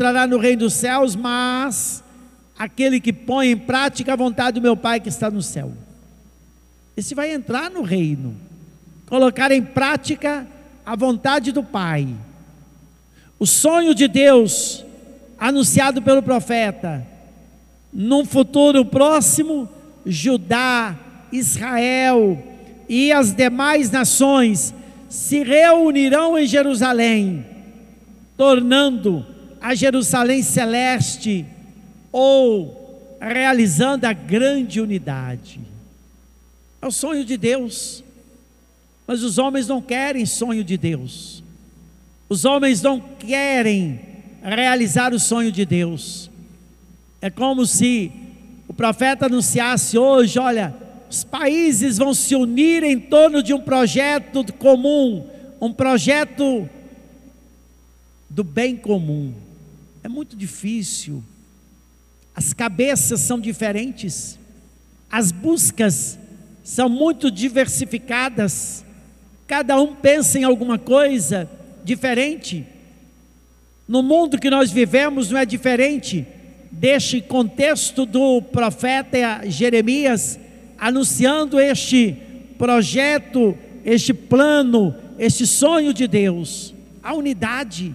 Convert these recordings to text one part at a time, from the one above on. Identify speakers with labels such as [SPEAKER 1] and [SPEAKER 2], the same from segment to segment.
[SPEAKER 1] entrará no reino dos céus, mas aquele que põe em prática a vontade do meu Pai que está no céu. Esse vai entrar no reino, colocar em prática a vontade do Pai. O sonho de Deus, anunciado pelo profeta, num futuro próximo, Judá, Israel e as demais nações se reunirão em Jerusalém, tornando a Jerusalém celeste, ou realizando a grande unidade. É o sonho de Deus, mas os homens não querem sonho de Deus. Os homens não querem realizar o sonho de Deus. É como se o profeta anunciasse hoje: olha, os países vão se unir em torno de um projeto comum, um projeto do bem comum. É muito difícil. As cabeças são diferentes, as buscas são muito diversificadas, cada um pensa em alguma coisa diferente. No mundo que nós vivemos não é diferente deste contexto do profeta Jeremias, anunciando este projeto, este plano, este sonho de Deus. A unidade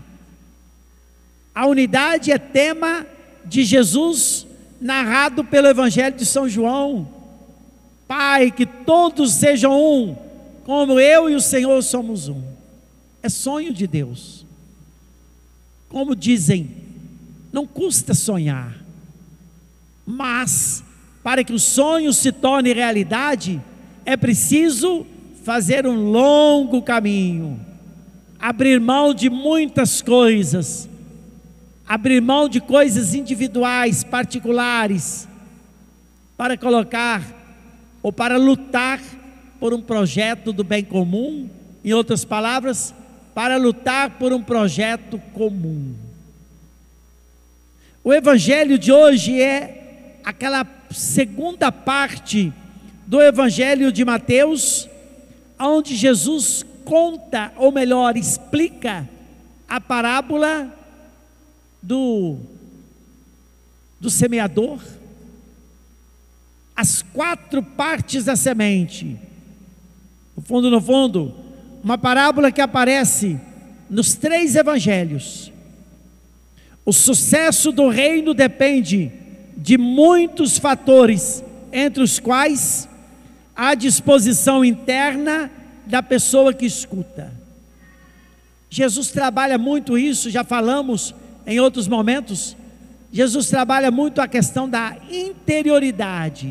[SPEAKER 1] é tema de Jesus, narrado pelo Evangelho de São João. Pai, que todos sejam um, como eu e o Senhor somos um. É sonho de Deus. Como dizem, não custa sonhar, mas para que o sonho se torne realidade, é preciso fazer um longo caminho, abrir mão de muitas coisas, abrir mão de coisas individuais, particulares, para colocar ou para lutar por um projeto do bem comum. Em outras palavras, para lutar por um projeto comum. O evangelho de hoje é aquela segunda parte do evangelho de Mateus, onde Jesus conta, ou melhor, explica a parábola do semeador, as 4 partes da semente. No fundo, uma parábola que aparece nos 3 evangelhos. O sucesso do reino depende de muitos fatores, entre os quais a disposição interna da pessoa que escuta. Jesus trabalha muito isso, já falamos em outros momentos. Jesus trabalha muito a questão da interioridade.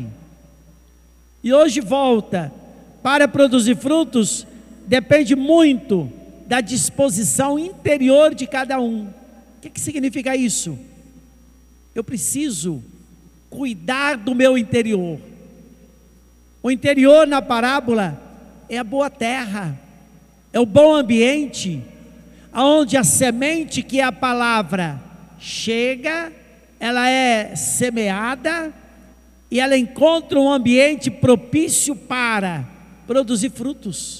[SPEAKER 1] E hoje volta: para produzir frutos, depende muito da disposição interior de cada um. O que significa isso? Eu preciso cuidar do meu interior. O interior na parábola é a boa terra, é o bom ambiente, onde a semente, que é a palavra, chega, ela é semeada e ela encontra um ambiente propício para produzir frutos.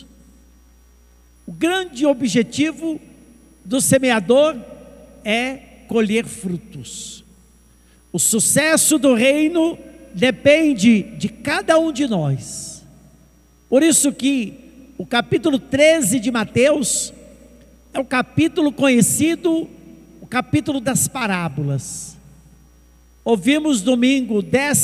[SPEAKER 1] O grande objetivo do semeador é colher frutos. O sucesso do reino depende de cada um de nós. Por isso que o capítulo 13 de Mateus é o capítulo conhecido, o capítulo das parábolas. Ouvimos domingo,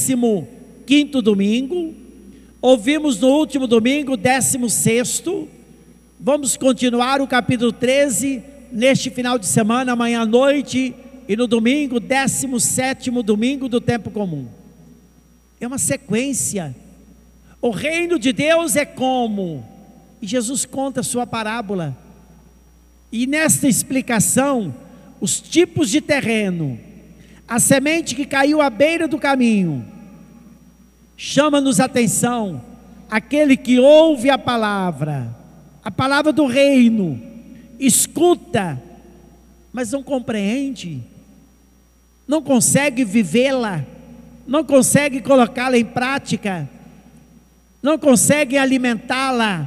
[SPEAKER 1] 15º domingo, ouvimos no último domingo, 16º, vamos continuar o capítulo 13, neste final de semana, amanhã à noite, e no domingo, 17º domingo do tempo comum. É uma sequência. O reino de Deus é como? E Jesus conta a sua parábola, e nesta explicação, os tipos de terreno, a semente que caiu à beira do caminho, chama-nos a atenção, aquele que ouve a palavra do reino, escuta, mas não compreende, não consegue vivê-la, não consegue colocá-la em prática, não consegue alimentá-la.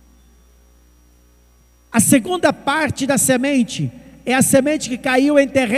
[SPEAKER 1] A segunda parte da semente é a semente que caiu em terreno